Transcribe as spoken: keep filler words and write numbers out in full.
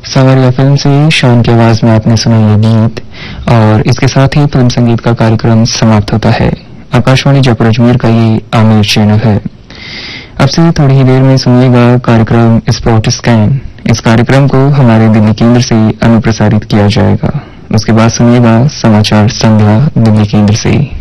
सांवरिया फिल्म से शान की आवाज में आपने सुना ये गीत और इसके साथ ही फिल्म संगीत का कार्यक्रम समाप्त होता है। आकाशवाणी जयपुर अजमेर का ये आमिर चैनल है। अब से थोड़ी ही देर में सुनिएगा कार्यक्रम स्पॉट स्कैन। इस कार्यक्रम को हमारे दिल्ली केंद्र से अनुप्रसारित किया जाएगा। उसके बाद सुनिएगा समाचार संध्या दिल्ली केंद्र से।